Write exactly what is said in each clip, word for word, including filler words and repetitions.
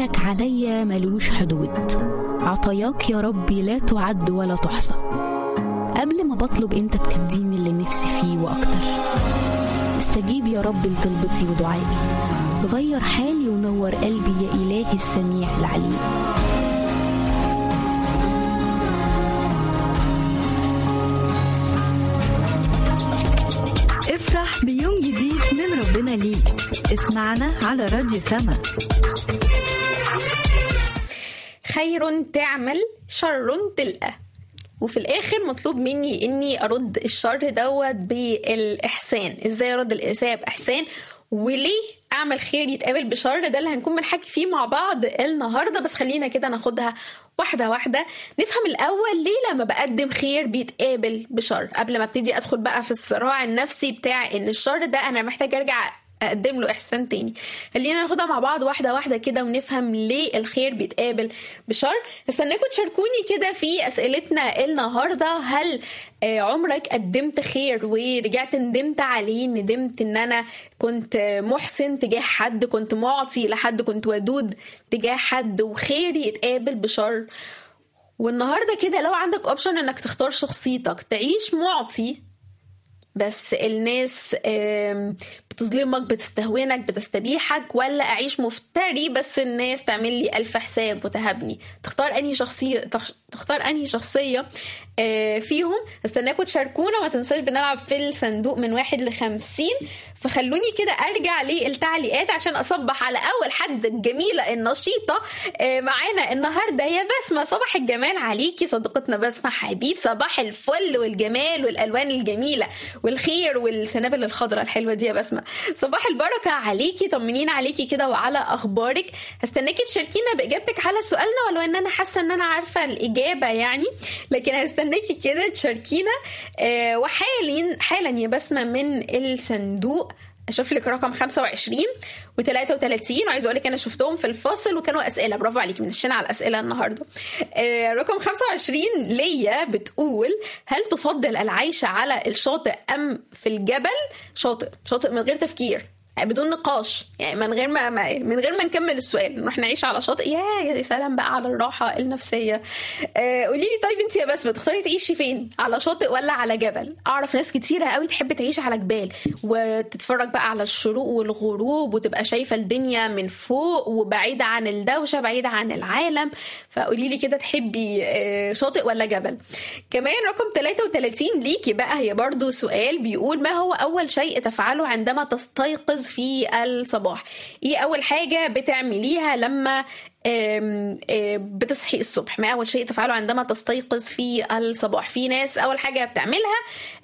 خيرك عليا ملوش حدود، عطاياك يا ربي لا تعد ولا تحصى. قبل ما بطلب انت بتديني اللي نفسي فيه واكتر. استجيب يا رب لطلبتي ودعائي، غير حالي ونور قلبي يا إلهي السميع العليم. افرح بيوم جديد من ربنا ليك. اسمعنا على راديو سما. خير تعمل شر تلقى، وفي الاخر مطلوب مني اني ارد الشر دوت بالاحسان. ازاي ارد الاساءه باحسان، وليه اعمل خير يتقابل بشر؟ ده اللي هنكون بنحكي فيه مع بعض النهارده. بس خلينا كده ناخدها واحده واحده، نفهم الاول ليه لما بقدم خير بيتقابل بشر، قبل ما ابتدي ادخل بقى في الصراع النفسي بتاع ان الشر ده انا محتاج ارجع اقدم له احسان تاني. خلينا ناخدها مع بعض واحده واحده كده ونفهم ليه الخير بيتقابل بشر. استناكم تشاركوني كده في اسئلتنا النهارده. هل عمرك قدمت خير ورجعت ندمت عليه؟ ندمت ان انا كنت محسن تجاه حد، كنت معطي لحد، كنت ودود تجاه حد، وخير يتقابل بشر؟ والنهارده كده لو عندك اوبشن انك تختار شخصيتك، تعيش معطي بس الناس بتظلمك، بتستهونك، بتستبيحك، ولا اعيش مفتري بس الناس تعمل لي الف حساب وتهبني؟ تختار انهي شخصيه؟ تختار انهي شخصيه فيهم؟ استناكم تشاركونا. وما تنساش بنلعب في الصندوق من واحد لخمسين. فخلوني كده ارجع للتعليقات عشان اصبح على اول حد الجميله النشيطه معانا النهارده، يا بسمه. صباح الجمال عليكي صديقتنا بسمه حبيب، صباح الفل والجمال والالوان الجميله والخير والسنابل الخضراء الحلوه دي يا بسمه. صباح البركه عليكي، طمنين عليكي كده وعلى اخبارك. هستناكي تشاركينا باجابتك على سؤالنا، ولو ان انا حاسه ان انا عارفه الاجابه يعني، لكن هستناكي كده تشاركينا. آه وحاليا حالا يا بسمه من الصندوق اشوف لك رقم خمسة وعشرين وثلاثة وثلاثين، وعايزه اقول لك انا شفتهم في الفاصل وكانوا اسئله. برافو عليكي، منشنا على الاسئله النهارده. آه رقم خمسة وعشرين ليا بتقول: هل تفضل العيش على الشاطئ ام في الجبل؟ شاطئ، شاطئ من غير تفكير، بدون نقاش، يعني من غير ما من غير ما نكمل السؤال نروح نعيش على شاطئ. يا يا سلام بقى على الراحه النفسيه. آه قولي لي طيب انت يا بسمه تختاري تعيشي فين، على شاطئ ولا على جبل؟ اعرف ناس كتيره قوي تحب تعيش على جبال وتتفرج بقى على الشروق والغروب وتبقى شايفه الدنيا من فوق وبعيده عن الدوشه، بعيده عن العالم. فقولي لي كده تحبي آه شاطئ ولا جبل؟ كمان رقم ثلاثة وثلاثين ليكي بقى، هي برضو سؤال بيقول: ما هو اول شيء تفعله عندما تستيقظ في الصباح؟ ايه اول حاجة بتعمليها لما بتصحي الصبح؟ ما اول شيء تفعله عندما تستيقظ في الصباح؟ في ناس اول حاجة بتعملها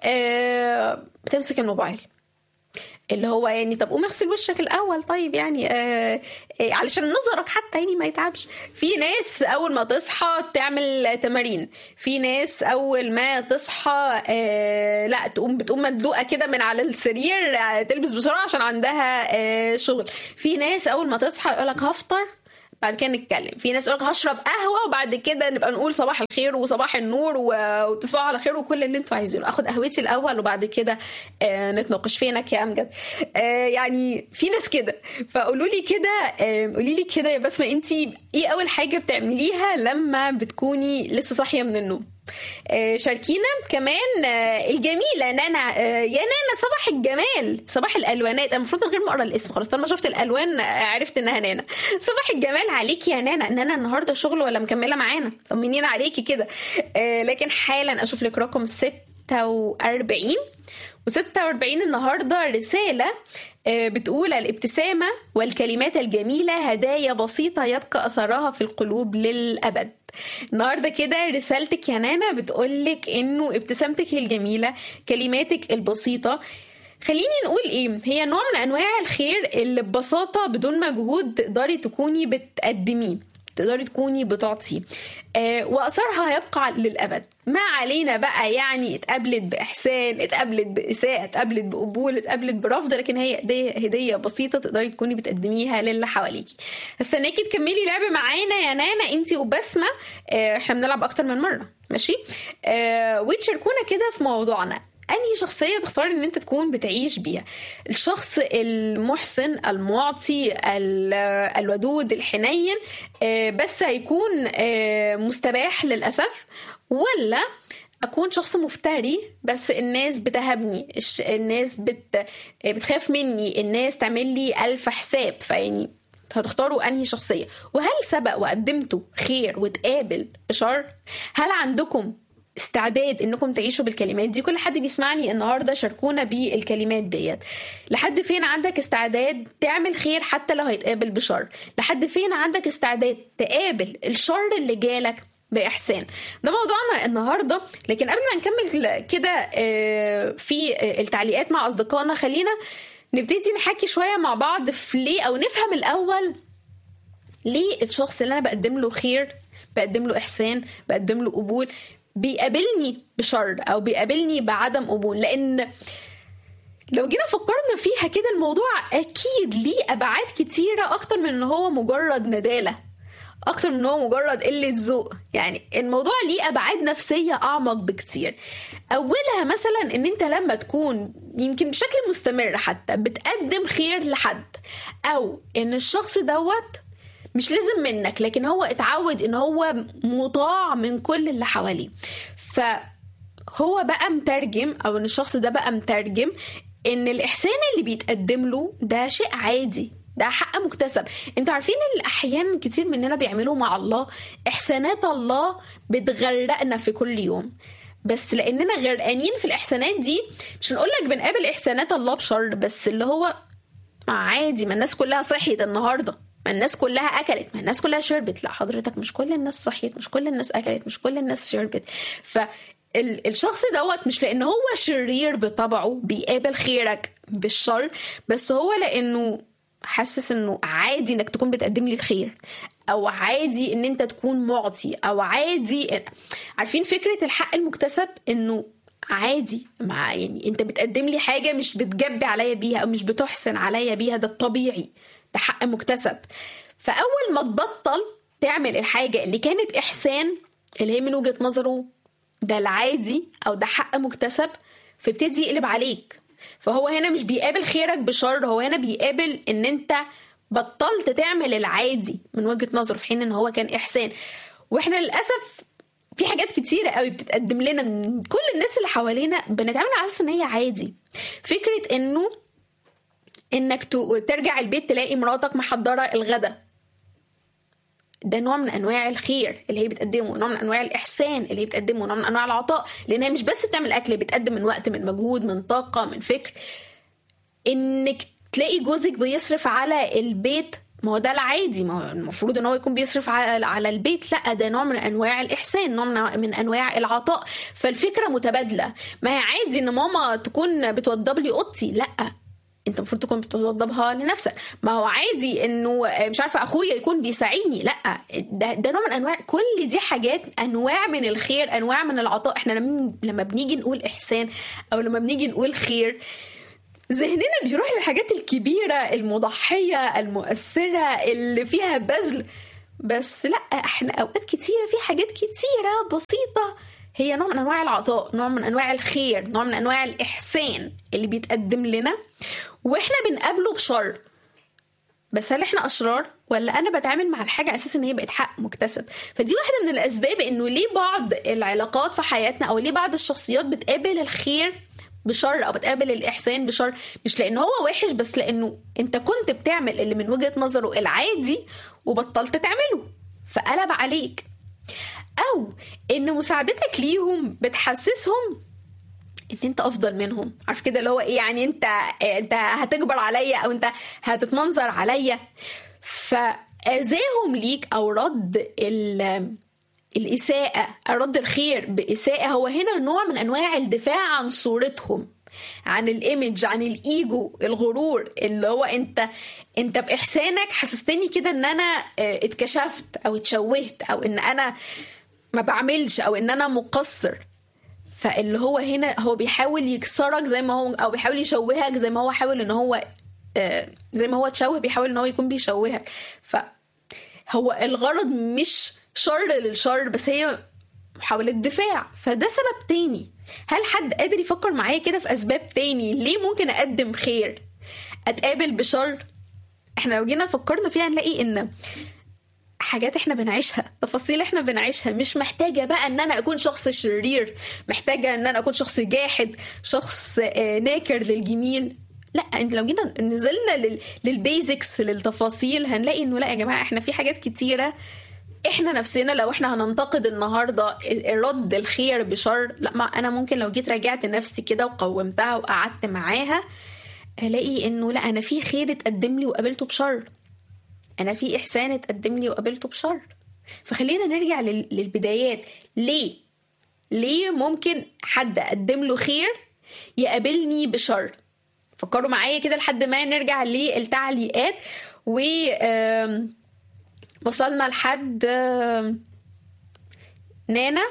بتمسك الموبايل، اللي هو يعني طب قوم اغسل وشك الاول، طيب يعني آه آه علشان نظرك حتى يعني ما يتعبش. في ناس اول ما تصحى تعمل تمارين، في ناس اول ما تصحى آه لا تقوم بتقوم مدلوقه كده من على السرير، آه تلبس بسرعه عشان عندها آه شغل. في ناس اول ما تصحى يقولك هفطر بعد كده نتكلم. في ناس يقولك هشرب قهوه وبعد كده نبقى نقول صباح الخير وصباح النور وتصبحوا على خير وكل اللي انتوا عايزينه. اخد قهوتي الاول وبعد كده آه نتناقش. فينك يا امجد؟ آه يعني في ناس كده. فقولوا لي كده، آه قولي لي كده يا بسمه، انتي ايه اول حاجه بتعمليها لما بتكوني لسه صاحيه من النوم؟ آه شاركينا. كمان آه الجميله نانا، آه يا نانا صباح الجمال، صباح الالوانات. انا المفروض من غير ما اقرا الاسم خلاص، طالما شفت الالوان آه عرفت انها نانا. صباح الجمال عليكي يا نانا. نانا النهارده شغل ولا مكمله معانا؟ طمنينا عليكي كده. آه لكن حالا اشوف لك رقم ستة وأربعين وستة وأربعين النهارده رساله بتقول: الابتسامة والكلمات الجميلة هدايا بسيطة يبقى أثرها في القلوب للأبد. النهاردة كده رسالتك يا نانا بتقولك إنه ابتسامتك الجميلة، كلماتك البسيطة، خليني نقول إيه، هي نوع من أنواع الخير اللي ببساطة بدون مجهود تقدري تكوني بتقدميه، تقدري تكوني بتعطيه، آه وأثرها هيبقى للأبد. ما علينا بقى يعني اتقابلت بإحسان، اتقابلت بإساءة، اتقابلت بقبول، اتقابلت برفض، لكن هي هدية, هدية بسيطة تقدري تكوني بتقدميها للي حواليكي. هستناكي تكملي لعب معانا يا نانا انتي وبسمة. آه احنا بنلعب أكتر من مرة، ماشي؟ آه وتشاركونا كده في موضوعنا. انهي شخصية تختار ان انت تكون بتعيش بيها؟ الشخص المحسن المعطي الودود الحنين بس هيكون مستباح للأسف، ولا أكون شخص مفتري بس الناس بتهبني، الناس بت... بتخاف مني، الناس تعمل لي ألف حساب؟ فيعني هتختاروا أنهي شخصية؟ وهل سبق وقدمتوا خير وتقابل بشر؟ هل عندكم استعداد انكم تعيشوا بالكلمات دي؟ كل حد بيسمعني النهاردة شاركونا بالكلمات ديت. لحد فين عندك استعداد تعمل خير حتى لو هيتقابل بشر؟ لحد فين عندك استعداد تقابل الشر اللي جالك بإحسان؟ ده موضوعنا النهاردة. لكن قبل ما نكمل كده في التعليقات مع أصدقائنا، خلينا نبتدي نحكي شوية مع بعض في ليه، أو نفهم الأول ليه الشخص اللي أنا بقدم له خير، بقدم له إحسان، بقدم له قبول، بيقابلني بشر أو بيقابلني بعدم قبول. لأن لو جينا فكرنا فيها كده الموضوع أكيد ليه أبعاد كتيرة أكتر من أنه هو مجرد ندالة، أكتر من هو مجرد قلة ذوق. يعني الموضوع ليه أبعاد نفسية أعمق بكتير. أولها مثلا إن أنت لما تكون يمكن بشكل مستمر حتى بتقدم خير لحد، أو إن الشخص دوت مش لازم منك لكن هو اتعود إن هو مطاع من كل اللي حواليه، فهو بقى مترجم، أو إن الشخص ده بقى مترجم إن الإحسان اللي بيتقدم له ده شيء عادي، ده حق مكتسب. انتوا عارفين الأحيان كتير مننا بيعملوا مع الله إحسانات الله بتغرقنا في كل يوم، بس لأننا غرقانين في الإحسانات دي مش هنقولك بنقابل إحسانات الله بشر، بس اللي هو عادي، ما الناس كلها صحيت النهاردة، ما الناس كلها أكلت، ما الناس كلها شربت. لا حضرتك، مش كل الناس صحيت، مش كل الناس أكلت، مش كل الناس شربت. فالشخص دوت مش لأنه هو شرير بطبعه بيقابل خيرك بالشر، بس هو لأنه حاسس انه عادي انك تكون بتقدم لي الخير، او عادي ان انت تكون معطي، او عادي. عارفين فكرة الحق المكتسب؟ انه عادي، مع يعني انت بتقدم لي حاجة مش بتجبي عليا بيها او مش بتحسن عليا بيها، ده الطبيعي، ده حق مكتسب. فاول ما تبطل تعمل الحاجة اللي كانت احسان، اللي هي من وجهة نظره ده العادي او ده حق مكتسب، فابتدي يقلب عليك. فهو هنا مش بيقابل خيرك بشر، هو هنا بيقابل ان انت بطلت تعمل العادي من وجهة نظره، في حين ان هو كان احسان. واحنا للأسف في حاجات كتيرة قوي بتتقدم لنا من كل الناس اللي حوالينا بنتعامل على اساس ان هي عادي. فكرة انه انك ترجع البيت تلاقي مراتك محضرة الغدا، ده نوع من انواع الخير اللي هي بتقدمه، نوع من انواع الاحسان اللي هي بتقدمه، نوع من انواع العطاء، لانها مش بس بتعمل اكل، بتقدم من وقت، من مجهود، من طاقه، من فكر. انك تلاقي جوزك بيصرف على البيت، ما هو ده العادي، ما هو المفروض ان هو يكون بيصرف على على البيت، لا ده نوع من انواع الاحسان، نوع من انواع العطاء. فالفكره متبادله. ما هي عادي ان ماما تكون بتوضب لي اوضتي، لا انت المفروض تكون بتوضبها لنفسك. ما هو عادي انه مش عارفه اخويا يكون بيساعدني، لا ده, ده نوع من انواع، كل دي حاجات انواع من الخير، انواع من العطاء. احنا لما بنيجي نقول احسان او لما بنيجي نقول خير، ذهننا بيروح للحاجات الكبيره المضحيه المؤثره اللي فيها بذل، بس لا، احنا اوقات كتيره في حاجات كتيره بسيطه هي نوع من انواع العطاء، نوع من انواع الخير، نوع من انواع الاحسان اللي بيتقدم لنا واحنا بنقابله بشر. بس هل احنا اشرار، ولا انا بتعامل مع الحاجه اساس ان هي بقت حق مكتسب؟ فدي واحده من الاسباب انه ليه بعض العلاقات في حياتنا، او ليه بعض الشخصيات بتقابل الخير بشر او بتقابل الاحسان بشر، مش لانه هو وحش، بس لانه انت كنت بتعمل اللي من وجهة نظره العادي وبطلت تعمله فقلب عليك، او ان مساعدتك ليهم بتحسسهم ان انت افضل منهم. عارف كده اللي هو ايه، يعني انت انت هتكبر عليا او انت هتتمنظر عليا، فاذاهم ليك او رد الاساءه، رد الخير باساءه، هو هنا نوع من انواع الدفاع عن صورتهم، عن الايمج، عن الايجو، الغرور، اللي هو انت انت باحسانك حسستني كده ان انا اتكشفت او اتشوهت او ان انا ما بعملش او ان انا مقصر. فاللي هو هنا هو بيحاول يكسرك زي ما هو، او بيحاول يشوهك زي ما هو حاول ان هو زي ما هو تشوه، بيحاول ان هو يكون بيشوهك. فهو الغرض مش شر للشر، بس هي محاولة دفاع. فده سبب تاني هل حد قادر يفكر معايا كده في اسباب تاني ليه ممكن اقدم خير اتقابل بشر؟ احنا لو جينا فكرنا فيها نلاقي ان حاجات احنا بنعيشها، تفاصيل احنا بنعيشها، مش محتاجة بقى ان انا اكون شخص شرير، محتاجة ان انا اكون شخص جاحد، شخص ناكر للجميل. لا، انت لو جينا نزلنا للبيزكس للتفاصيل هنلاقي انه لا يا جماعة، احنا في حاجات كتيرة احنا نفسنا لو احنا هننتقد النهاردة رد الخير بشر، لا، ما انا ممكن لو جيت راجعت نفسي كده وقومتها وقعدت معاها الاقي انه لا، انا في خير اتقدم لي وقابلته بشر، انا في احسان اتقدم لي وقابلته بشر. فخلينا نرجع للبدايات. ليه ليه ممكن حد اقدم له خير يقابلني بشر؟ فكروا معايا كده لحد ما نرجع للتعليقات. و وصلنا لحد نانا.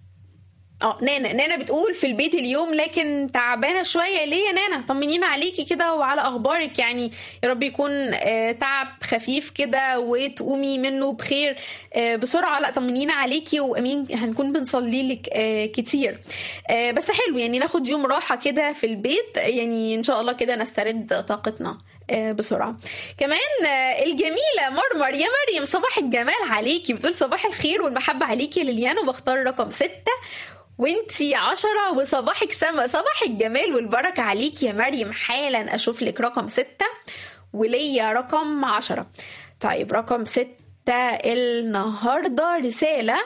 اه نانا نانا بتقول في البيت اليوم لكن تعبانه شويه. ليه يا نانا؟ طمنينا عليكي كده وعلى اخبارك، يعني يا رب يكون آه تعب خفيف كده وتقومي منه بخير آه بسرعه. لا، طمنينا عليكي وامين، هنكون بنصلي لك آه كتير. آه بس حلو يعني ناخد يوم راحه كده في البيت، يعني ان شاء الله كده نسترد طاقتنا آه بسرعه. كمان آه الجميله مرمر، يا مريم صباح الجمال عليكي، بتقول صباح الخير والمحبه عليكي يا ليليان، وبختار رقم ستة وانتي عشرة وصباحك سما. صباح الجمال والبركة عليكي يا مريم، حالا اشوف لك رقم ستة وليا رقم عشرة. طيب رقم ستة النهاردة رسالة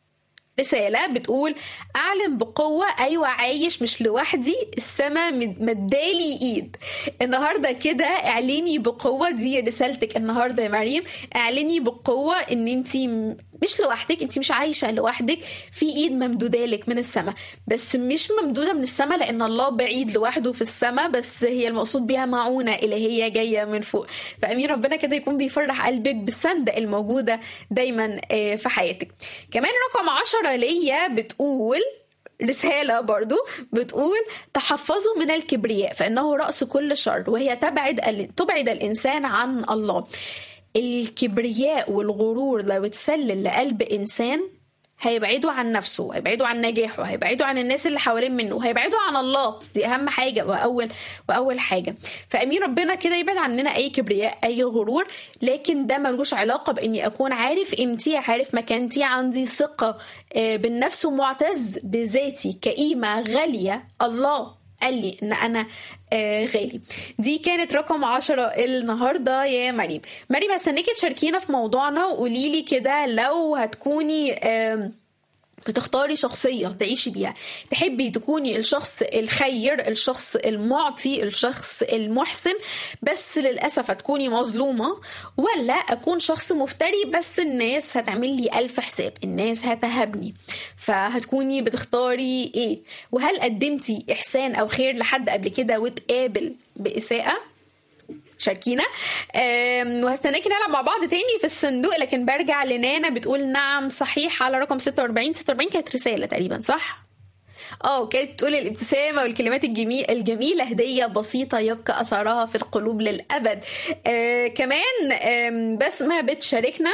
رسالة بتقول أعلم بقوة، أيوة عايش مش لوحدي، السما مدالي إيد. النهاردة كده اعلني بقوة، دي رسالتك النهاردة يا مريم، اعلني بقوة إن انتي مش لوحدك، انتي مش عايشة لوحدك، في إيد ممدودة لك من السما، بس مش ممدودة من السما لأن الله بعيد لوحده في السما، بس هي المقصود بها معونة إلهية جاية من فوق. فأمين ربنا كده يكون بيفرح قلبك بالسندة الموجودة دايما في حياتك. كمان رقم عشرة ليا بتقول رسالة برضو بتقول تحفظوا من الكبرياء فإنه رأس كل شر، وهي تبعد تبعد الإنسان عن الله. الكبرياء والغرور لو اتسلل لقلب إنسان هيبعدوا عن نفسه، هيبعدوا عن نجاحه، هيبعدوا عن الناس اللي حوالين منه، هيبعدوا عن الله. دي أهم حاجة وأول وأول حاجة. فأمين ربنا كده يبعد عننا أي كبرياء أي غرور، لكن ده ملوش علاقة بإني أكون عارف قيمتي، عارف مكانتي، عندي ثقة بالنفس ومعتز بذاتي كقيمة غالية. الله قال لي ان انا آه غالي. دي كانت رقم عشرة النهاردة يا مريم. مريم هستنيكي تشاركينا في موضوعنا وقوليلي كده لو هتكوني آه بتختاري شخصية تعيشي بيها، تحبي تكوني الشخص الخير، الشخص المعطي، الشخص المحسن بس للأسف هتكوني مظلومة، ولا أكون شخص مفتري بس الناس هتعمل لي ألف حساب، الناس هتهبني؟ فهتكوني بتختاري إيه؟ وهل قدمتي إحسان أو خير لحد قبل كده وتقابل بإساءة؟ شاركينا. وهستناكي نلعب مع بعض تاني في الصندوق. لكن برجع لنانا بتقول نعم صحيح على رقم ستة وأربعين. ستة وأربعين كانت رسالة تقريبا صح؟ اه كانت تقول الابتسامة والكلمات الجميلة الجميلة هدية بسيطة يبقى أثرها في القلوب للأبد. آه كمان آه بسمة بتشاركنا.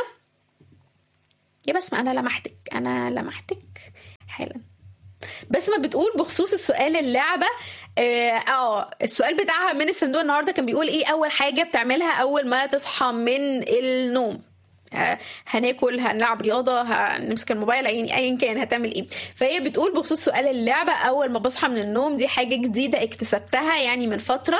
يا بسمة أنا لمحتك أنا لمحتك حالا. بس ما بتقول بخصوص السؤال اللعبة اه السؤال بتاعها من الصندوق النهاردة كان بيقول ايه اول حاجة بتعملها اول ما تصحى من النوم؟ هناكل، هنلعب رياضة، هنمسك الموبايل، يعني ايا كان هتعمل ايه. فهي بتقول بخصوص سؤال اللعبة اول ما بصحى من النوم، دي حاجة جديدة اكتسبتها يعني من فترة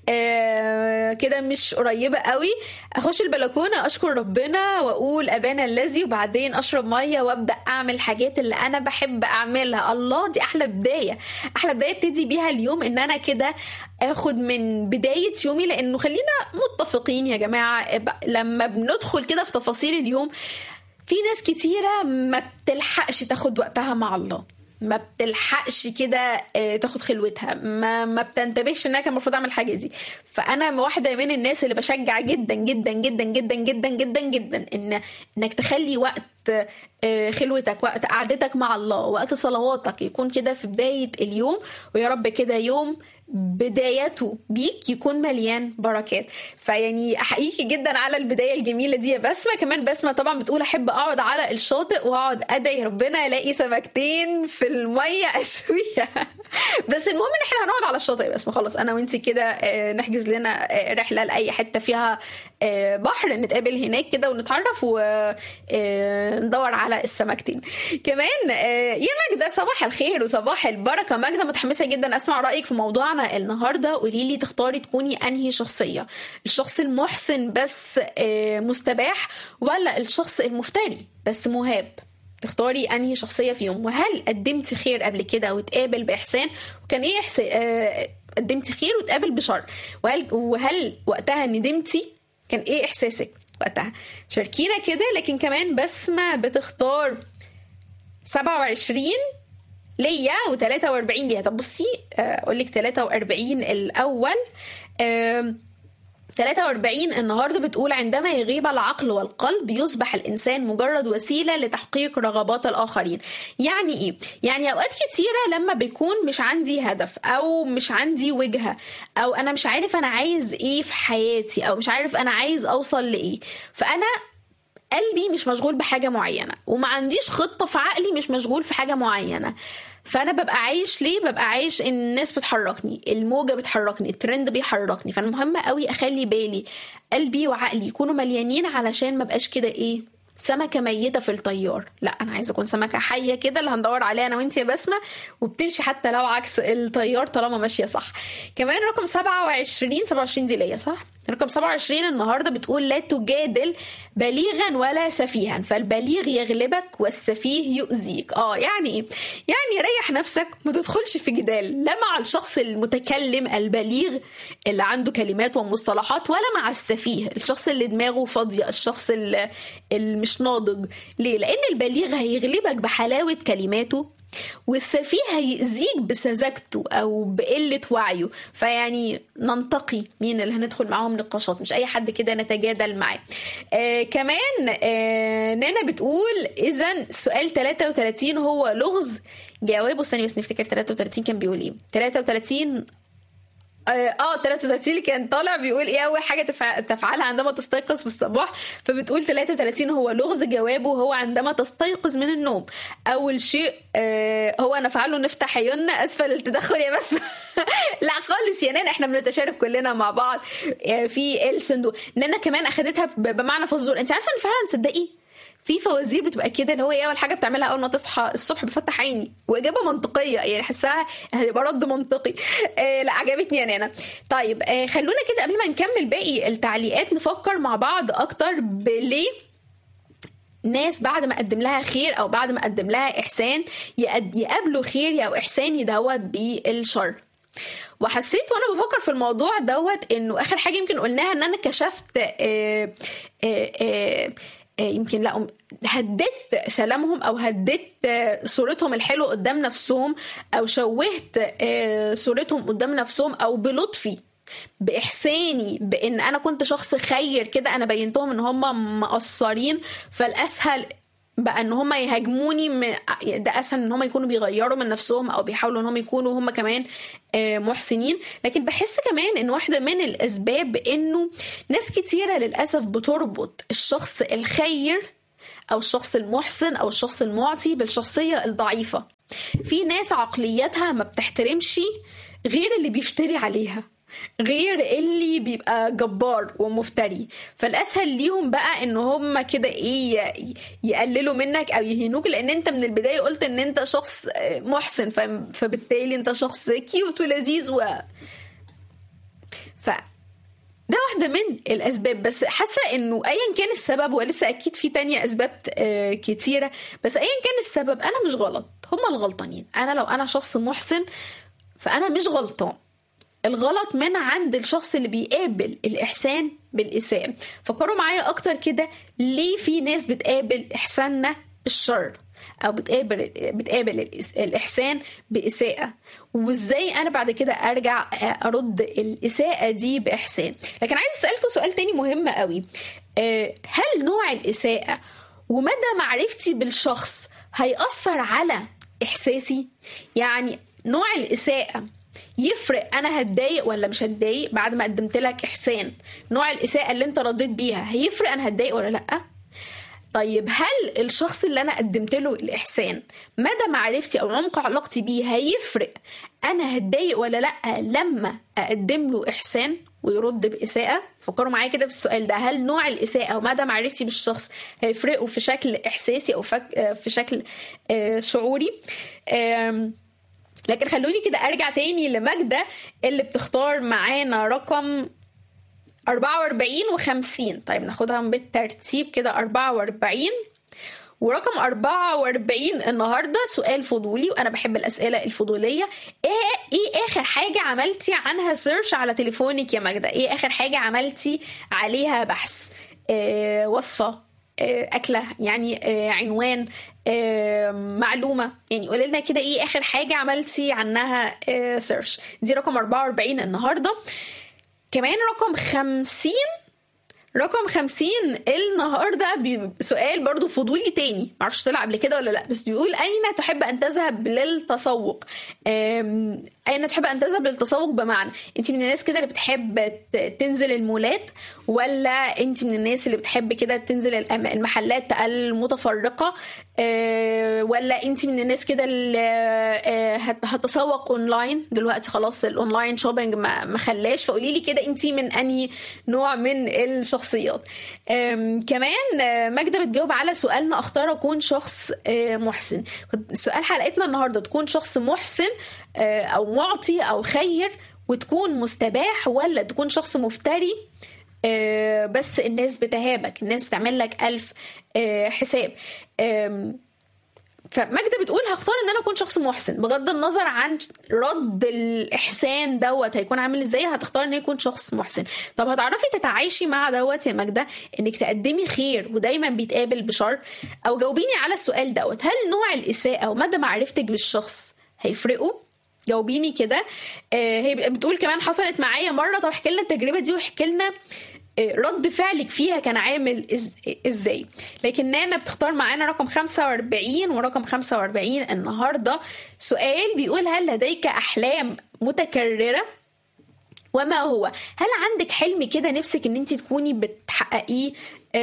آه كده مش قريبة قوي. اخش البلكونة اشكر ربنا واقول ابانا الذي، وبعدين اشرب مية وابدأ اعمل الحاجات اللي انا بحب اعملها. الله، دي احلى بداية، احلى بداية ابتدي بيها اليوم ان انا كده اخد من بداية يومي. لانه خلينا متفقين يا جماعة لما بندخل كده في تفاصيل اليوم، في ناس كتيرة ما بتلحقش تاخد وقتها مع الله، ما بتلحقش كده تاخد خلوتها، ما ما بتنتبهش انها كان المفروض اعمل حاجه دي. فانا واحده من الناس اللي بشجع جدا جدا جدا جدا جدا جدا جدا ان انك تخلي وقت خلوتك، وقت قعدتك مع الله، وقت صلواتك يكون كده في بدايه اليوم. ويا رب كده يوم بدايته بيك يكون مليان بركات. فيعني احييكي جدا على البدايه الجميله دي يا بسمه. كمان بسمه طبعا بتقول احب اقعد على الشاطئ واقعد ادعي ربنا الاقي سمكتين في الميه اشويها. بس المهم ان احنا هنقعد على الشاطئ بس خلاص، انا وانتي كده نحجز لنا رحله لاي حته فيها بحر، نتقابل هناك كده ونتعرف وندور على السمكتين. كمان يا ماجده صباح الخير وصباح البركه. ماجده متحمسه جدا اسمع رايك في موضوعنا النهارده. قولي لي تختاري تكوني انهي شخصيه، الشخص المحسن بس مستباح ولا الشخص المفتري بس مهاب؟ تختاري انهي شخصيه فيهم؟ وهل قدمتي خير قبل كده وتقابل باحسان وكان ايه إحس... قدمتي خير وتقابل بشر؟ وهل وهل وقتها ندمتي؟ كان ايه احساسك وقتها؟ شاركينا كده. لكن كمان بسمة بتختار سبعة وعشرين ليا وثلاثة وأربعين ليا. طب بصي اقول لك ثلاثة وأربعين الاول. ثلاثة وأربعين النهارده بتقول عندما يغيب العقل والقلب يصبح الانسان مجرد وسيله لتحقيق رغبات الاخرين. يعني ايه؟ يعني اوقات كتيره لما بيكون مش عندي هدف او مش عندي وجهه او انا مش عارف انا عايز ايه في حياتي او مش عارف انا عايز اوصل لايه، فانا قلبي مش مشغول بحاجه معينه وما عنديش خطه في عقلي مش مشغول في حاجه معينه، فانا ببقى عايش ليه؟ ببقى عايش ان الناس بتحركني، الموجه بتحركني، الترند بيحركني. فانا مهم قوي اخلي بالي قلبي وعقلي يكونوا مليانين علشان ما بقاش كده ايه سمكه ميته في الطيار. لا، انا عايزه اكون سمكه حيه كده اللي هندور عليها انا وانت يا بسمه وبتمشي حتى لو عكس الطيار طالما ماشيه صح. كمان رقم سبعة وعشرين سبعة وعشرين دي ليا صح. رقم سبعة وعشرين النهارده بتقول لا تجادل بليغا ولا سفيها فالبليغ يغلبك والسفيه يؤذيك. اه يعني ايه؟ يعني ريح نفسك، ما تدخلش في جدال لا مع الشخص المتكلم البليغ اللي عنده كلمات ومصطلحات ولا مع السفيه الشخص اللي دماغه فاضيه، الشخص اللي مش ناضج. ليه؟ لان البليغ هيغلبك بحلاوه كلماته والسفيه هيأذيك بسذاجته او بقله وعيه. فيعني ننتقي مين اللي هندخل معاهم نقاشات، مش اي حد كده نتجادل معاه. آه كمان آه نانا بتقول اذا السؤال ثلاثة وثلاثين هو لغز. جوابه ثاني بس نفتكر ثلاثة وثلاثين كان بيقول ايه. ثلاثة وثلاثين اه ثلاثة وثلاثين اللي كان طالع بيقول ايه اول حاجه تفع... تفعلها عندما تستيقظ في الصباح. فبتقول ثلاثة وثلاثين هو لغز. جوابه هو عندما تستيقظ من النوم اول شيء آه هو نفعله نفتح عيوننا اسفل التدخل يا بس. لا خالص يا نانا، احنا بنتشارك كلنا مع بعض في الصندوق. نانا كمان اخدتها بمعنى فزور. انت عارفه ان فعلا تصدقي في فوازير بتبقى كده اللي هو ايه اول حاجه بتعملها اول ما تصحى الصبح بفتح عيني، واجابه منطقيه يعني حسها هيبقى رد منطقي. آه لا عجبتني يا نانا. طيب آه خلونا كده قبل ما نكمل باقي التعليقات نفكر مع بعض اكتر بليه ناس بعد ما قدم لها خير او بعد ما قدم لها احسان يقابلوا خير او احسان يدوت بالشر. وحسيت وانا بفكر في الموضوع دوت انه اخر حاجه يمكن قلناها ان انا كشفت آه آه آه يمكن لا هديت سلامهم او هديت صورتهم الحلوه قدام نفسهم او شوهت صورتهم قدام نفسهم او بلطفي باحساني بان انا كنت شخص خير كده انا بينتهم ان هم مقصرين، فالاسهل بقى ان هم يهاجموني. ده اسهل ان هم يكونوا بيغيروا من نفسهم او بيحاولوا ان هم يكونوا هم كمان محسنين. لكن بحس كمان ان واحده من الاسباب انه ناس كتيره للاسف بتربط الشخص الخير او الشخص المحسن او الشخص المعطي بالشخصيه الضعيفه. في ناس عقليتها ما بتحترمش غير اللي بيفتري عليها، غير اللي بيبقى جبار ومفتري، فالاسهل ليهم بقى ان هم كده ايه يقللوا منك او يهينوك لان انت من البدايه قلت ان انت شخص محسن، فبالتالي انت شخص كيوت ولذيذ و ف ده واحدة من الأسباب. بس حاسة إنه أيا كان السبب ولسه أكيد في تانية أسباب كتيرة، بس أيا كان السبب أنا مش غلط، هما الغلطانين. أنا لو أنا شخص محسن فأنا مش غلطان، الغلط من عند الشخص اللي بيقابل الإحسان بالإساءة. فكروا معايا أكتر كده ليه في ناس بتقابل إحساننا بالشر أو بتقابل بتقابل الإحسان بإساءة، وإزاي أنا بعد كده أرجع أرد الإساءة دي بإحسان. لكن عايز أسألكم سؤال تاني مهم قوي. هل نوع الإساءة ومدى معرفتي بالشخص هيأثر على إحساسي؟ يعني نوع الإساءة يفرق انا هتضايق ولا مش هتضايق بعد ما قدمت لك احسان؟ نوع الاساءه اللي انت رديت بيها هيفرق انا هتضايق ولا لا؟ طيب هل الشخص اللي انا قدمت له الاحسان مدى معرفتي او عمق علاقتي بيه هيفرق انا هتضايق ولا لا لما اقدم له احسان ويرد باساءه؟ فكروا معايا كده في السؤال ده، هل نوع الاساءه ومدى معرفتي بالشخص هيفرقوا في شكل احساسي او في شكل شعوري؟ لكن خلوني كده ارجع تاني لماجدة اللي بتختار معانا رقم أربعة وأربعين وخمسين. طيب ناخدها بالترتيب كده. أربعة وأربعين ورقم أربعة وأربعين النهاردة سؤال فضولي، وأنا بحب الأسئلة الفضولية. إيه, إيه آخر حاجة عملتي عنها سيرش على تليفونك يا ماجدة؟ إيه آخر حاجة عملتي عليها بحث؟ إيه وصفة، إيه أكلة، يعني إيه عنوان، إيه معلومة؟ يعني قولي لنا كده إيه آخر حاجة عملتي عنها إيه سيرش. دي رقم أربعة وأربعين النهاردة. كمان رقم خمسين، رقم خمسين النهاردة سؤال برضو فضولي تاني، معرفش طلع قبل كده ولا لا، بس بيقول أين تحب أن تذهب للتسوق؟ أين تحب أن تذهب للتسوق؟ بمعنى أنت من الناس كده اللي بتحب تنزل المولات، ولا أنت من الناس اللي بتحب كده تنزل المحلات المتفرقة، ولا أنت من الناس كده اللي هتسوق أونلاين؟ دلوقتي خلاص الأونلاين شوبينج ما خلاش، فقولي لي كده أنت من أنهي نوع من الشخصيات. كمان ماجدة بتجاوب على سؤالنا اختار اكون شخص محسن. سؤال حلقتنا النهاردة تكون شخص محسن او معطي او خير وتكون مستباح، ولا تكون شخص مفتري بس الناس بتهابك، الناس بتعمل لك ألف حساب؟ فماجدة بتقول هختار ان انا اكون شخص محسن بغض النظر عن رد الاحسان دوت هيكون عامل ازاي، هتختار ان يكون شخص محسن. طب هتعرفي تتعايشي مع دوت يا ماجدة انك تقدمي خير ودايما بيتقابل بشر؟ او جاوبيني على السؤال دوت، هل نوع الاساءة ومدى معرفتك بالشخص هيفرقوا؟ جاوبيني كده. آه هي بتقول كمان حصلت معايا مرة. طب احكي لنا التجربة دي واحكي لنا رد فعلك فيها كان عامل ازاي. لكن نانا بتختار معانا رقم خمسة وأربعين ورقم خمسة وأربعين النهاردة سؤال بيقول هل لديك أحلام متكررة؟ وما هو؟ هل عندك حلم كده نفسك ان انت تكوني بتحققيه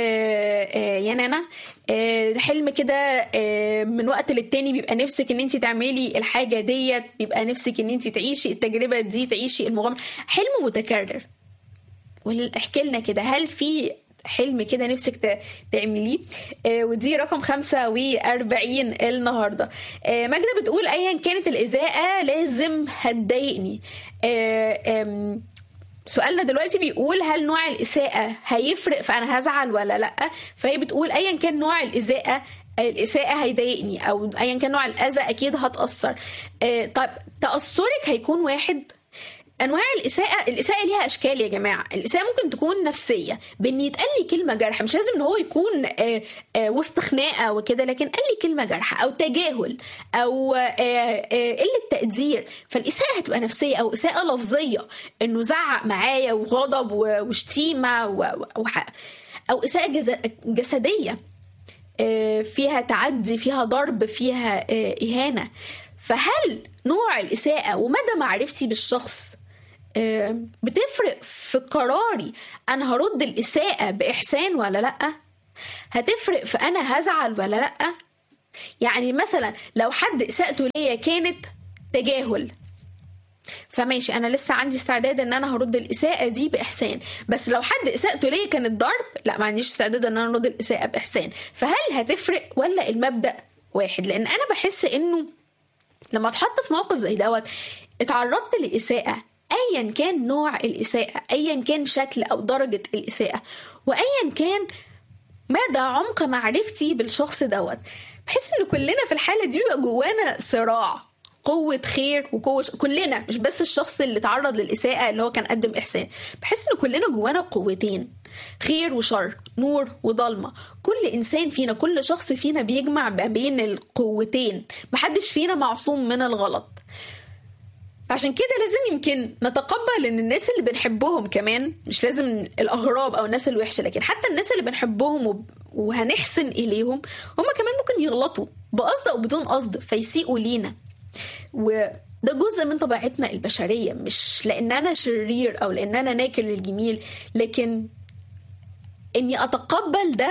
يا نانا؟ حلم كده من وقت للتاني بيبقى نفسك ان انت تعملي الحاجة ديت، بيبقى نفسك ان انت تعيشي التجربة دي، تعيشي المغامرة، حلم متكرر. واحكي لنا كده هل في حلم كده نفسك تعمليه؟ آه ودي رقم خمسة وأربعين النهاردة. آه ماجدة بتقول ايا كانت الإساءة لازم هتضايقني. آه سؤالنا دلوقتي بيقول هل نوع الإساءة هيفرق فأنا هزعل ولا لأ؟ فهي بتقول ايا كان نوع الإساءة الإساءة هيضايقني، او ايا كان نوع الأذى اكيد هتأثر. آه طيب تأثرك هيكون واحد؟ انواع الاساءه، الاساءه ليها اشكال يا جماعه. الاساءه ممكن تكون نفسيه بان يتقال لي كلمه جارحه، مش لازم ان هو يكون آآ آآ وسط خناقه وكده، لكن قال لي كلمه جارحه او تجاهل او قله تقدير، فالاساءه هتبقى نفسيه. او اساءه لفظيه انه زعق معايا وغضب وشتيمه، او اساءه جسديه فيها تعدي، فيها ضرب، فيها اهانه. فهل نوع الاساءه ومدى معرفتي بالشخص بتفرق في قراري انا هرد الاساءة باحسان ولا لا؟ هتفرق في انا هزعل ولا لا؟ يعني مثلا لو حد اساءته ليا كانت تجاهل، فماشي انا لسه عندي استعداد ان انا هرد الاساءة دي باحسان. بس لو حد اساءته ليا كانت ضرب، لا ما عنديش استعداد ان انا ارد الاساءة باحسان. فهل هتفرق ولا المبدأ واحد؟ لان انا بحس انه لما اتحط في موقف زي دوت اتعرضت لإساءة، ايا كان نوع الإساءة، ايا كان شكل او درجة الإساءة، وايا كان مدى عمق معرفتي بالشخص دوت، بحس ان كلنا في الحالة دي بيبقى جوانا صراع قوة خير وقوة، كلنا مش بس الشخص اللي تعرض للإساءة اللي هو كان قدم إحسان. بحس ان كلنا جوانا قوتين، خير وشر، نور وظلمة. كل إنسان فينا، كل شخص فينا بيجمع بين القوتين، محدش فينا معصوم من الغلط. عشان كده لازم يمكن نتقبل ان الناس اللي بنحبهم كمان، مش لازم الأغراب أو الناس الوحشة، لكن حتى الناس اللي بنحبهم وهنحسن إليهم هم كمان ممكن يغلطوا بقصد أو بدون قصد فيسيئوا لينا. و ده جزء من طبيعتنا البشرية، مش لأن أنا شرير أو لأن أنا ناكر للجميل، لكن إني أتقبل ده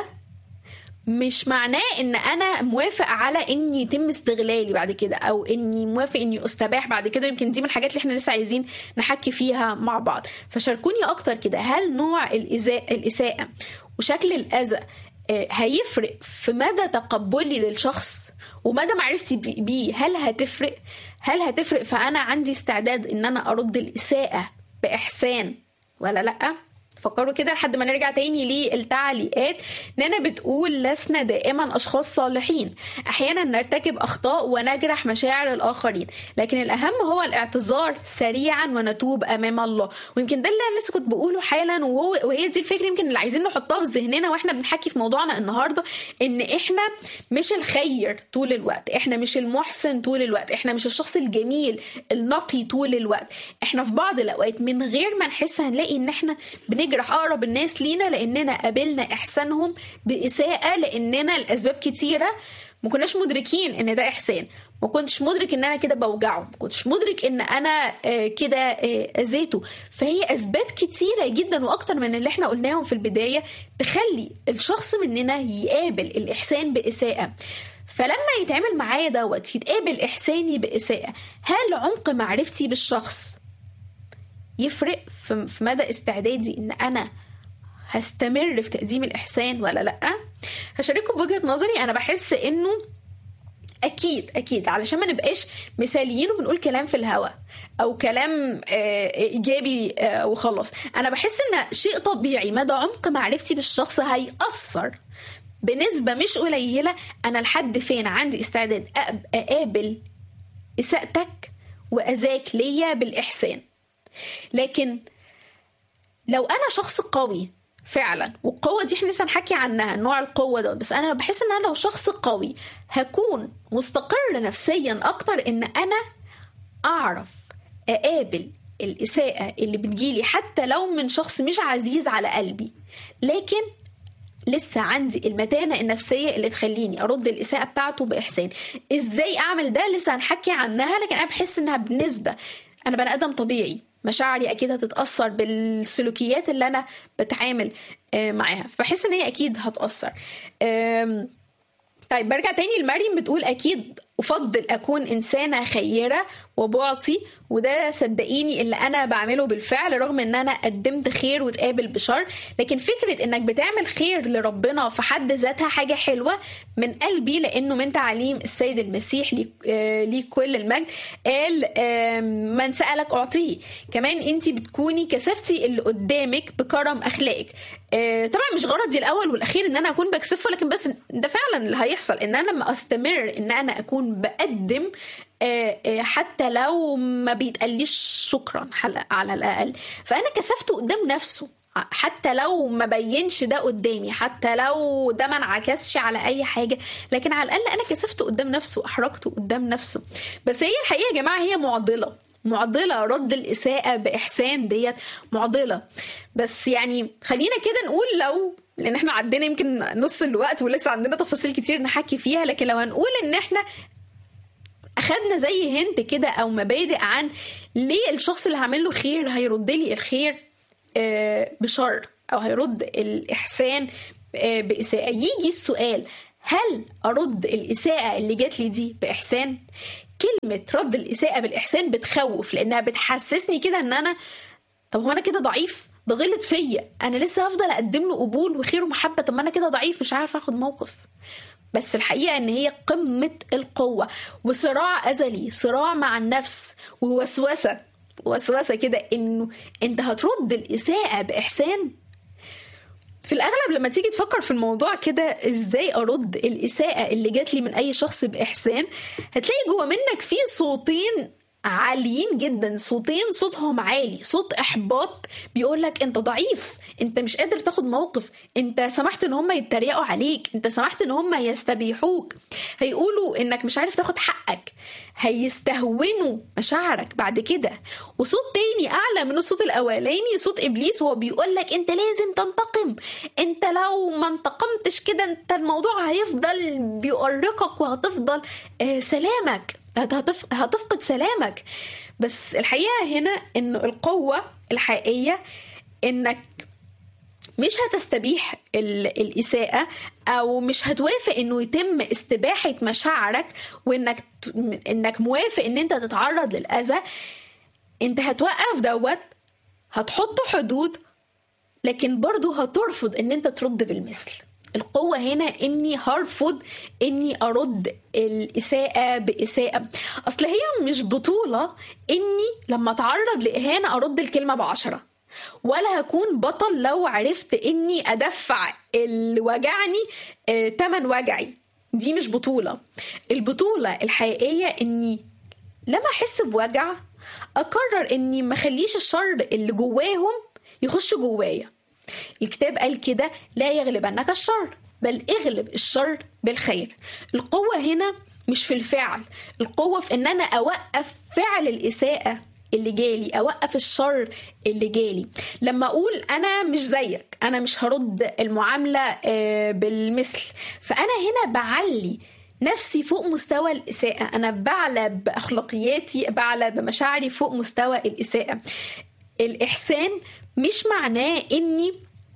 مش معناه إن أنا موافق على إني يتم استغلالي بعد كده، أو إني موافق إني أستباح بعد كده. يمكن دي من الحاجات اللي إحنا لسه عايزين نحكي فيها مع بعض. فشاركوني أكتر كده، هل نوع الإساءة وشكل الأذى هيفرق في مدى تقبلي للشخص ومدى معرفتي بيه؟ هل هتفرق؟ هل هتفرق فأنا عندي استعداد إن أنا أرد الإساءة بإحسان ولا لأ؟ فكروا كده لحد ما نرجع تاني للتعليقات. نانا بتقول لسنا دائما أشخاص صالحين، أحيانا نرتكب أخطاء ونجرح مشاعر الآخرين، لكن الأهم هو الاعتذار سريعا ونتوب أمام الله. ويمكن ده اللي أنا لسه كنت بقوله حالا، وهو وهي دي الفكرة يمكن اللي عايزين نحطها في ذهننا وإحنا بنحكي في موضوعنا النهاردة، إن إحنا مش الخير طول الوقت، إحنا مش المحسن طول الوقت، إحنا مش الشخص الجميل النقي طول الوقت. إحنا في بعض الأوقات من غير ما نحس هنلاقي إن إحنا بنجرح أقرب الناس لينا لأننا قابلنا إحسانهم بإساءة، لأننا الأسباب كتيرة ما كناش مدركين إن ده إحسان، ما كنتش مدرك إن أنا كده بوجعه، ما كنتش مدرك إن أنا كده أذيته. فهي أسباب كتيرة جدا وأكتر من اللي إحنا قلناهم في البداية تخلي الشخص مننا يقابل الإحسان بإساءة. فلما يتعامل معايا دوت يتقابل إحساني بإساءة، هل عمق معرفتي بالشخص يفرق في مدى استعدادي ان انا هستمر في تقديم الاحسان ولا لا؟ هشارككم بوجهة نظري. انا بحس انه اكيد اكيد علشان ما نبقاش مثاليين وبنقول كلام في الهوا او كلام ايجابي وخلاص، انا بحس ان شيء طبيعي مدى عمق معرفتي بالشخص هيأثر بنسبة مش قليلة انا لحد فين عندي استعداد اقابل اساءتك واذاك ليا بالاحسان. لكن لو انا شخص قوي فعلا، والقوة دي احنا لسه هنحكي عنها نوع القوة ده، بس انا بحس ان انا لو شخص قوي هكون مستقر نفسيا اكتر ان انا اعرف اقابل الاساءة اللي بتجيلي حتى لو من شخص مش عزيز على قلبي، لكن لسه عندي المتانة النفسية اللي تخليني أرد الإساءة بتاعته بإحسان. إزاي أعمل ده لسه هنحكي عنها، لكن أنا بحس إنها بنسبة، أنا بني آدم طبيعي، مشاعري أكيد هتتأثر بالسلوكيات اللي أنا بتعامل معاها، فبحس إن هي أكيد هتأثر. طيب برجع تاني لمريم بتقول أكيد أفضل أكون إنسانة خيرة وبعطي، وده صدقيني اللي أنا بعمله بالفعل رغم إن أنا قدمت خير وتقابل بشر. لكن فكرة إنك بتعمل خير لربنا في حد ذاتها حاجة حلوة من قلبي، لأنه من تعليم السيد المسيح ليه كل المجد قال من سألك أعطيه. كمان أنت بتكوني كسفتي اللي قدامك بكرم أخلاقك. طبعا مش غرضي الأول والأخير إن أنا أكون بكسفه، لكن بس ده فعلا اللي هيحصل إن أنا لما أستمر إن أنا أكون بقدم حتى لو ما بيتقليش شكرا على الأقل، فأنا كسفته قدام نفسه حتى لو ما بينش ده قدامي، حتى لو ده ما انعكسش على أي حاجة، لكن على الأقل أنا كسفته قدام نفسه، أحرجته قدام نفسه. بس هي الحقيقة يا جماعة هي معضلة معضلة رد الإساءة بإحسان ديت معضلة. بس يعني خلينا كده نقول، لو لأن احنا عندنا يمكن نص الوقت ولسه عندنا تفاصيل كتير نحكي فيها، لكن لو هنقول ان احنا أخدنا زي هنت كده أو مبادئ عن ليه الشخص اللي هعمل له خير هيرد لي الخير بشر أو هيرد الإحسان بإساءة، يجي السؤال هل أرد الإساءة اللي جات لي دي بإحسان؟ كلمة رد الإساءة بالإحسان بتخوف، لأنها بتحسسني كده أن أنا طب هو أنا كده ضعيف، ده غلط فيا، أنا لسه هفضل أقدم له قبول وخير ومحبة، طب ما أنا كده ضعيف مش عارف أخد موقف. بس الحقيقة ان هي قمة القوة وصراع أزلي، صراع مع النفس ووسوسة وسوسة كده انه انت هترد الإساءة بإحسان. في الأغلب لما تيجي تفكر في الموضوع كده ازاي أرد الإساءة اللي جات لي من أي شخص بإحسان، هتلاقي جوا منك في صوتين عاليين جدا، صوتين صوتهم عالي، صوت احباط بيقولك انت ضعيف، انت مش قادر تاخد موقف، انت سمحت ان هم يتريقوا عليك، انت سمحت ان هم يستبيحوك، هيقولوا انك مش عارف تاخد حقك، هيستهونوا مشاعرك بعد كده. وصوت تاني اعلى من الصوت الاولاني، صوت ابليس، هو بيقولك انت لازم تنتقم، انت لو ما انتقمتش كده انت الموضوع هيفضل بيؤرقك وهتفضل آه سلامك هتفقد سلامك. بس الحقيقة هنا إنه القوة الحقيقية إنك مش هتستبيح الإساءة أو مش هتوافق إنه يتم استباحة مشاعرك وإنك إنك موافق إن أنت تتعرض للأذى. أنت هتوقف دوت، هتحط حدود، لكن برضو هترفض إن أنت ترد بالمثل. القوة هنا إني هرفض إني أرد الإساءة بإساءة. أصل هي مش بطولة إني لما أتعرض لإهانة أرد الكلمة بعشرة، ولا هكون بطل لو عرفت إني أدفع اللي وجعني آه تمن وجعي. دي مش بطولة. البطولة الحقيقية إني لما أحس بوجع أقرر إني ما خليش الشر اللي جواهم يخش جوايا. الكتاب قال كده: لا يغلبنك الشر بل اغلب الشر بالخير. القوة هنا مش في الفعل، القوة في ان انا اوقف فعل الاساءة اللي جالي، اوقف الشر اللي جالي. لما اقول انا مش زيك، انا مش هرد المعاملة بالمثل، فانا هنا بعلي نفسي فوق مستوى الإساءة. انا بعلى باخلاقياتي، بعلى بمشاعري فوق مستوى الإساءة. الإحسان مش معناه اني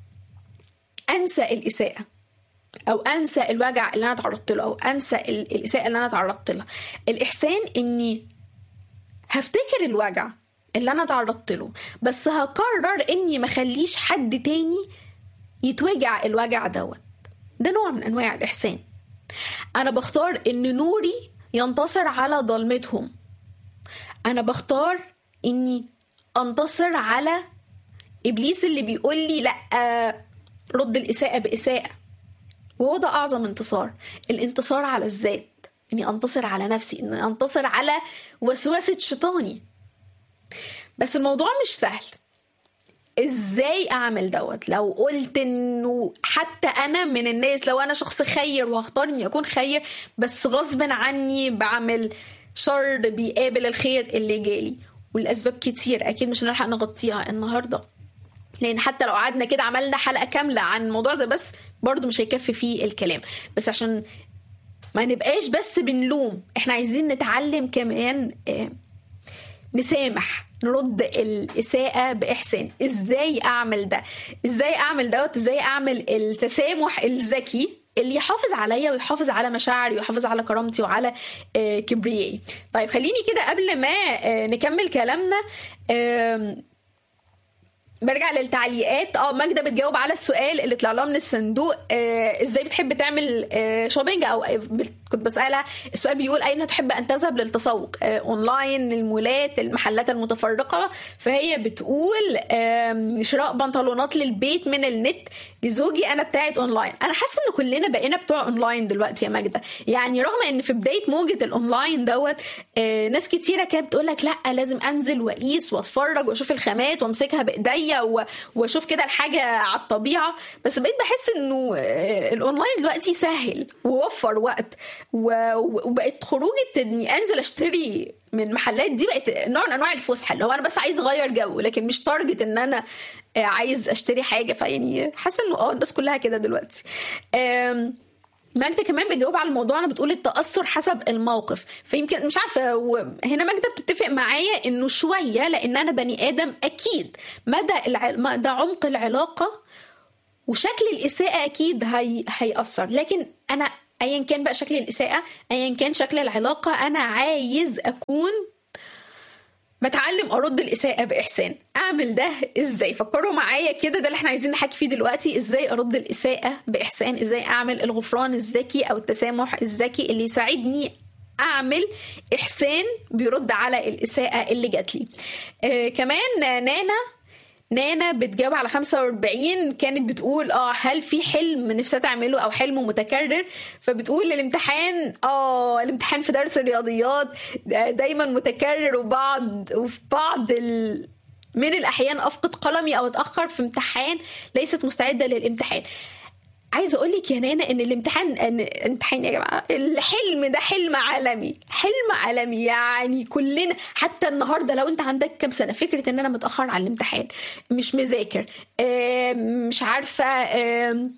انسى الإساءة او انسى الوجع اللي انا تعرضت له او انسى الإساءة اللي انا تعرضت لها. الإحسان اني هفتكر الوجع اللي انا تعرضت له، بس هقرر اني ما خليش حد تاني يتوجع الوجع دوت. ده نوع من انواع الإحسان. انا بختار ان نوري ينتصر على ظلمتهم. انا بختار اني انتصر على إبليس اللي بيقول لي لأ رد الإساءة بإساءة. وهو ده أعظم انتصار، الانتصار على الذات، إني أنتصر على نفسي، إني أنتصر على وسوسة شيطاني. بس الموضوع مش سهل. إزاي أعمل دوت؟ لو قلت إنه حتى أنا من الناس، لو أنا شخص خير وهختار إني أكون خير، بس غصب عني بعمل شر بيقابل الخير اللي جالي. والأسباب كتير أكيد مش هنلحق نغطيها النهاردة، لأن حتى لو قعدنا كده عملنا حلقة كاملة عن الموضوع ده بس برضو مش هيكفي فيه الكلام. بس عشان ما نبقاش بس بنلوم، احنا عايزين نتعلم كمان اه نسامح، نرد الإساءة بإحسان. ازاي أعمل ده؟ ازاي أعمل دوت؟ ازاي أعمل التسامح الذكي اللي يحافظ عليا ويحافظ على مشاعري ويحافظ على كرامتي وعلى اه قبريائي؟ طيب خليني كده قبل ما اه نكمل كلامنا اه برجع للتعليقات. اه ماجدة بتجاوب على السؤال اللي طلع لها من الصندوق: آه ازاي بتحب تعمل آه شوبينج، او كنت بسألها السؤال بيقول اين تحب ان تذهب للتسوق، آه اونلاين، المولات، المحلات المتفرقة. فهي بتقول آه شراء بنطلونات للبيت من النت لزوجي، انا بتاعت اونلاين. انا حاسه ان كلنا بقينا بتوع اونلاين دلوقتي يا ماجدة. يعني رغم ان في بداية موجة الاونلاين دوت آه ناس كتيرة كانت بتقول لك لا لازم انزل واقيس واتفرج واشوف الخامات وامسكها بايديا واشوف كده الحاجة على الطبيعة. بس بقيت بحس انه الاونلاين دلوقتي سهل ووفر وقت، وبقت خروجة اني انزل اشتري من محلات دي بقت نوع من انواع الفسحة، اللي هو انا بس عايز اغير جو، لكن مش تارجت ان انا عايز اشتري حاجة. فيعني حاسة انه اه الناس كلها كده دلوقتي. ماجدة كمان بتجاوب على الموضوع، انا بتقول التأثر حسب الموقف. فيمكن مش عارفة هنا ماجدة بتتفق معايا انه شوية، لان انا بني ادم اكيد مدى الع... مدى عمق العلاقة وشكل الإساءة اكيد هي... هيأثر. لكن انا ايا كان بقى شكل الإساءة، ايا كان شكل العلاقة، انا عايز اكون بتعلم ارد الإساءة بإحسان. اعمل ده ازاي؟ فكروا معايا كده، ده اللي احنا عايزين نحكي فيه دلوقتي. ازاي ارد الإساءة بإحسان؟ ازاي اعمل الغفران الذكي او التسامح الذكي اللي يساعدني اعمل احسان بيرد على الإساءة اللي جات لي. آه كمان نانا نانا بتجاوب على خمسة وأربعين، كانت بتقول اه هل في حلم نفسها تعمله او حلم متكرر؟ فبتقول الامتحان اه الامتحان في درس الرياضيات دايما متكرر، وبعض وفي بعض ال... من الاحيان افقد قلمي او اتاخر في امتحان، ليست مستعده للامتحان. عايزه اقول لك يا نانا ان الامتحان ان امتحان يا جماعه، الحلم ده حلم عالمي، حلم عالمي. يعني كلنا حتى النهارده لو انت عندك كام سنه، فكره ان انا متاخر على الامتحان، مش مذاكر، مش عارفه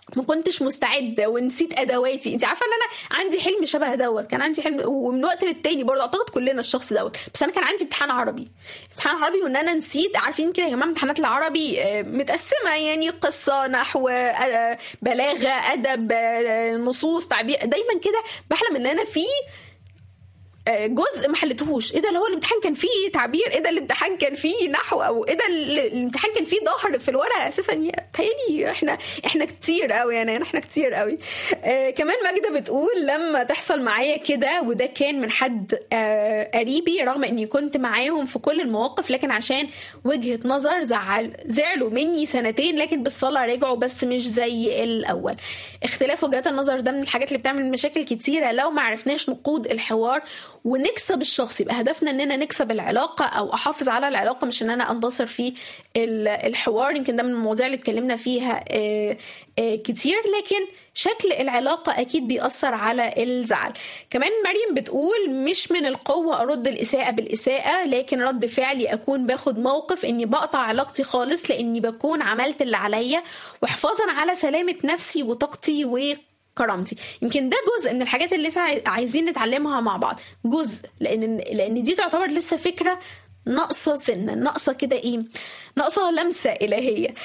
ما كنتش مستعد ونسيت ادواتي. انت عارفه ان انا عندي حلم شبه دوت، كان عندي حلم ومن وقت للتاني برضه، اعتقد كلنا الشخص دوت، بس انا كان عندي امتحان عربي امتحان عربي وان انا نسيت. عارفين كده يا جماعه امتحانات العربي متقسمه يعني قصه، نحو، بلاغه، ادب، نصوص، تعبير. دايما كده بحلم ان انا في جزء ما حلتهوش. ايه ده اللي هو الامتحان كان فيه تعبير، ايه ده الامتحان كان فيه نحو، او ايه ده الامتحان كان فيه ظهر في الورقه اساسا. تهيألي احنا احنا كتير قوي يعني احنا كتير قوي. آه كمان ماجده بتقول لما تحصل معايا كده، وده كان من حد آه قريبي رغم اني كنت معاهم في كل المواقف، لكن عشان وجهه نظر زعل زعلوا مني سنتين، لكن بالصلاه رجعوا بس مش زي الاول. اختلاف وجهات النظر ده من الحاجات اللي بتعمل مشاكل كتيره لو ما عرفناش نقود الحوار ونكسب الشخص. يبقى هدفنا اننا نكسب العلاقة او احافظ على العلاقة، مش ان انا انتصر في الحوار. يمكن ده من المواضيع اللي اتكلمنا فيها كتير، لكن شكل العلاقة اكيد بيأثر على الزعل. كمان مريم بتقول مش من القوة ارد الاساءة بالاساءة، لكن رد فعلي اكون باخد موقف اني بقطع علاقتي خالص، لاني بكون عملت اللي عليا وحفاظا على سلامة نفسي وطاقتي و كرامتي. يمكن ده جزء من الحاجات اللي لسه عايزين نتعلمها مع بعض، جزء لان لان دي تعتبر لسه فكره ناقصه سنه، ناقصه كده ايه، ناقصه لمسه الهيه.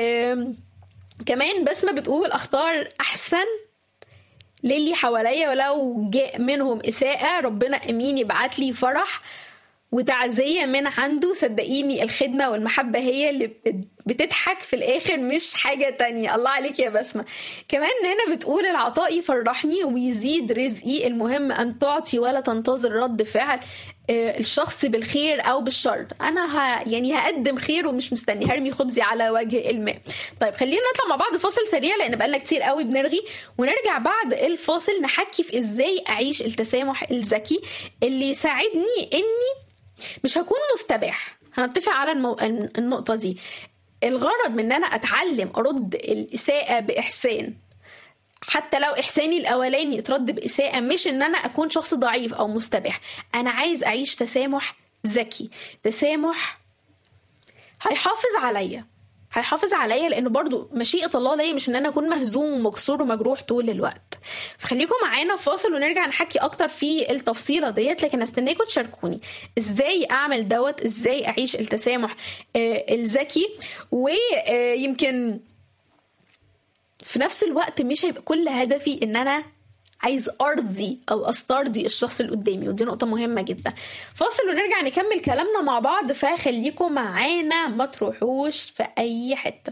كمان بسمه بتقول اختار احسن للي حواليا، ولو جاء منهم اساءه ربنا امين يبعت لي فرح وتعزية من عنده. صدقيني الخدمة والمحبة هي اللي بتضحك في الآخر، مش حاجة تانية. الله عليك يا بسمة. كمان هنا بتقول العطاء يفرحني ويزيد رزقي، المهم أن تعطي ولا تنتظر رد فعل الشخص بالخير أو بالشر. أنا ه... يعني هقدم خير ومش مستني، هرمي خبزي على وجه الماء. طيب خلينا نطلع مع بعض فاصل سريع لأن بقالنا كتير قوي بنرغي، ونرجع بعد الفاصل نحكي في إزاي أعيش التسامح الذكي اللي يساعدني إني مش هكون مستباح. هنتفق على المو... النقطة دي. الغرض من ان انا اتعلم ارد الاساءة باحسان، حتى لو احساني الاولاني اترد باساءة، مش ان انا اكون شخص ضعيف او مستباح. انا عايز اعيش تسامح ذكي، تسامح هيحافظ عليا هيحافظ عليا لانه برضو مشيئة الله ليا مش ان انا اكون مهزوم ومكسور ومجروح طول الوقت. فخليكم معانا فاصل ونرجع نحكي اكتر في التفصيلة ديت، لكن استناكم تشاركوني ازاي اعمل دوت، ازاي اعيش التسامح آه الذكي. ويمكن في نفس الوقت مش هيبقى كل هدفي ان انا عايز ارضي او استرضي الشخص اللي قدامي، ودي نقطة مهمة جدا. فاصل ونرجع نكمل كلامنا مع بعض، فخليكم معانا ما تروحوش في اي حتة.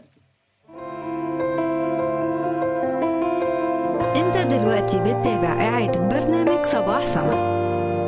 انت دلوقتي بتتابع إعادة برنامج صباح سما.